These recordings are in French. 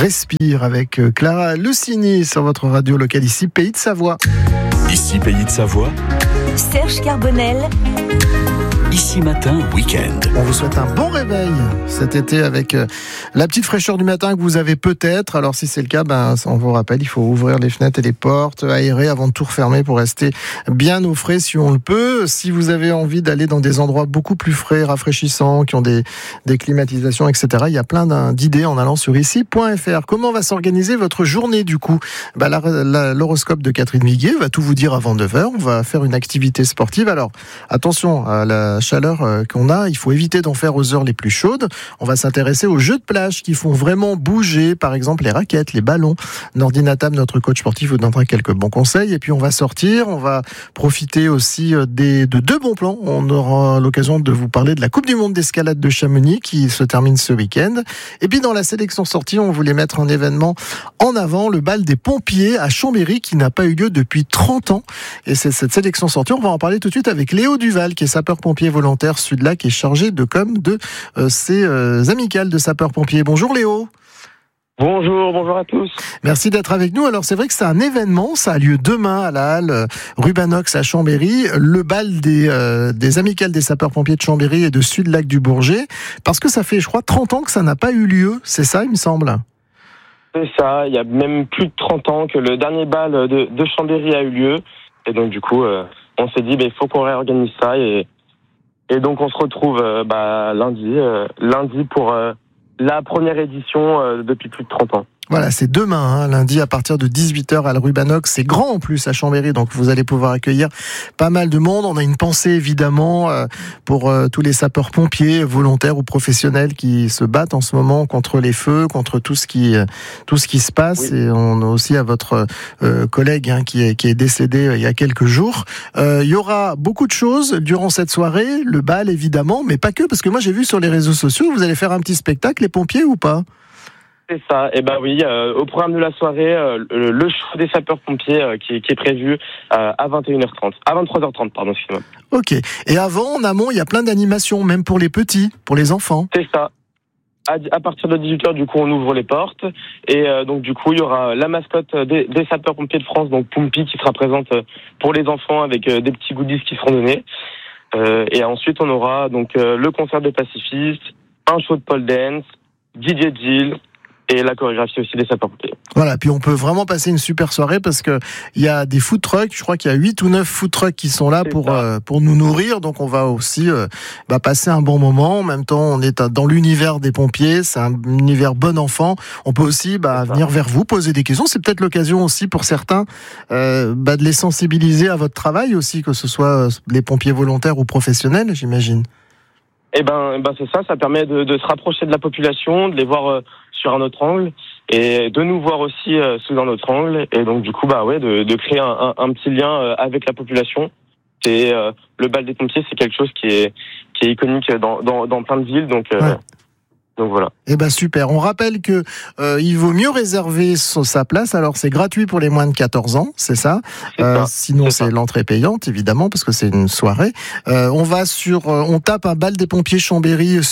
Respire avec Clara Lucini sur votre radio locale ici, Pays de Savoie. Ici, Pays de Savoie. Serge Carbonel. Ici Matin, week-end. On vous souhaite un bon réveil cet été avec la petite fraîcheur du matin que vous avez peut-être. Alors si c'est le cas, on vous rappelle, il faut ouvrir les fenêtres et les portes, aérer avant de tout refermer pour rester bien au frais si on le peut. Si vous avez envie d'aller dans des endroits beaucoup plus frais, rafraîchissants, qui ont des climatisations, etc., il y a plein d'idées en allant sur ici.fr. Comment va s'organiser votre journée du coup ? L'horoscope de Catherine Viguier va tout vous dire avant 9h. On va faire une activité sportive. Alors attention à la chaleur qu'on a, il faut éviter d'en faire aux heures les plus chaudes. On va s'intéresser aux jeux de plage qui font vraiment bouger, par exemple les raquettes, les ballons. Nordinatam, notre coach sportif, vous donnera quelques bons conseils. Et puis on va sortir, on va profiter aussi de deux bons plans. On aura l'occasion de vous parler de la Coupe du Monde d'escalade de Chamonix qui se termine ce week-end. Et puis dans la sélection sortie, on voulait mettre un événement en avant, le bal des pompiers à Chambéry qui n'a pas eu lieu depuis 30 ans. Et c'est cette sélection sortie, on va en parler tout de suite avec Léo Duval qui est sapeur-pompier volontaire Sud-Lac et chargé de com de ces amicales de sapeurs-pompiers. Bonjour Léo. Bonjour à tous. Merci d'être avec nous. Alors c'est vrai que c'est un événement, ça a lieu demain à la halle Rubanox à Chambéry, le bal des amicales des sapeurs-pompiers de Chambéry et de Sud-Lac du Bourget, parce que ça fait je crois 30 ans que ça n'a pas eu lieu, c'est ça il me semble ? C'est ça, il y a même plus de 30 ans que le dernier bal de Chambéry a eu lieu, et donc du coup on s'est dit il faut qu'on réorganise ça et donc on se retrouve lundi pour la première édition depuis plus de 30 ans. Voilà, c'est demain, lundi à partir de 18h à la Rubanox. C'est grand en plus à Chambéry, donc vous allez pouvoir accueillir pas mal de monde. On a une pensée évidemment pour tous les sapeurs-pompiers volontaires ou professionnels qui se battent en ce moment contre les feux, contre tout ce qui se passe. Oui. Et on a aussi à votre collègue qui est décédé il y a quelques jours. Il y aura beaucoup de choses durant cette soirée, le bal évidemment, mais pas que, parce que moi j'ai vu sur les réseaux sociaux, vous allez faire un petit spectacle, les pompiers ou pas ? C'est ça, et oui, au programme de la soirée, le show des sapeurs-pompiers qui est prévu à 21h30, à 23h30, pardon, excusez-moi. Ok, et avant, en amont, il y a plein d'animations, même pour les petits, pour les enfants. C'est ça. À partir de 18h, du coup, on ouvre les portes, et donc du coup, il y aura la mascotte des sapeurs-pompiers de France, donc Poumpi, qui sera présente pour les enfants avec des petits goodies qui seront donnés. Et ensuite, on aura donc le concert des pacifistes, un show de pole dance, DJ Jill, et la chorégraphie aussi des sapeurs-pompiers. Voilà, puis on peut vraiment passer une super soirée parce que il y a des food trucks, je crois qu'il y a 8 ou 9 food trucks qui sont là pour nous nourrir, donc on va aussi passer un bon moment. En même temps, on est dans l'univers des pompiers, c'est un univers bon enfant. On peut aussi venir vers vous, poser des questions. C'est peut-être l'occasion aussi pour certains de les sensibiliser à votre travail aussi, que ce soit les pompiers volontaires ou professionnels, j'imagine. C'est ça permet de se rapprocher de la population, de les voir sur un autre angle et de nous voir aussi sous un autre angle, et donc du coup de créer un petit lien avec la population. C'est le bal des pompiers, c'est quelque chose qui est iconique dans plein de villes, donc voilà. Super. On rappelle que il vaut mieux réserver sa place. Alors c'est gratuit pour les moins de 14 ans, c'est ça. Sinon c'est l'entrée payante évidemment parce que c'est une soirée. On tape un bal des pompiers Chambéry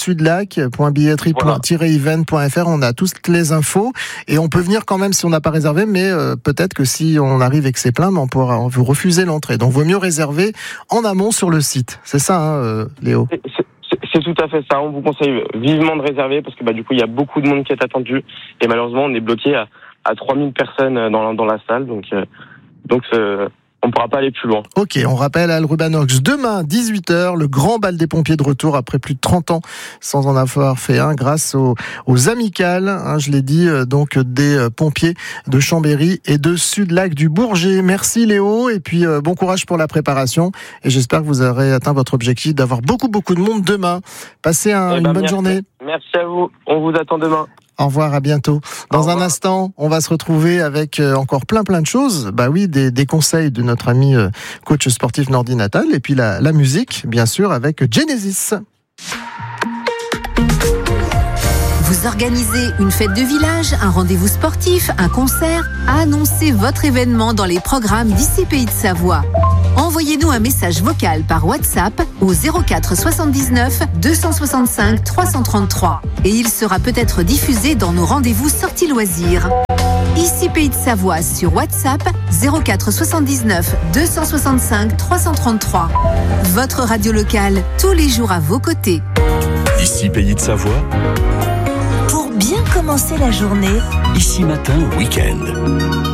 Sudlac.billetterie-event.fr. On a toutes les infos et on peut venir quand même si on n'a pas réservé. Mais peut-être que si on arrive et que c'est plein, on pourra vous refuser l'entrée. Donc vaut mieux réserver en amont sur le site. C'est ça, Léo. C'est tout à fait ça. On vous conseille vivement de réserver parce que du coup il y a beaucoup de monde qui est attendu et malheureusement on est bloqué à 3000 personnes dans la salle, donc on ne pourra pas aller plus loin. Ok, on rappelle à Rubanox demain 18h, le grand bal des pompiers de retour après plus de 30 ans sans en avoir fait un grâce aux amicales, je l'ai dit, donc des pompiers de Chambéry et de Sud-Lac du Bourget. Merci Léo et puis bon courage pour la préparation et j'espère que vous aurez atteint votre objectif d'avoir beaucoup de monde demain. Passez une bonne journée. Merci à vous, on vous attend demain. Au revoir, à bientôt. Dans un instant, on va se retrouver avec encore plein de choses. Des conseils de notre ami coach sportif Nordinatal et puis la musique, bien sûr, avec Genesis. Vous organisez une fête de village, un rendez-vous sportif, un concert ? Annoncez votre événement dans les programmes d'ICI Pays de Savoie. envoyez-nous un message vocal par WhatsApp au 04 79 265 333 et il sera peut-être diffusé dans nos rendez-vous sorties loisirs. Ici Pays de Savoie sur WhatsApp 04 79 265 333. Votre radio locale, tous les jours à vos côtés. Ici Pays de Savoie. Pour bien commencer la journée. Ici Matin Week-end.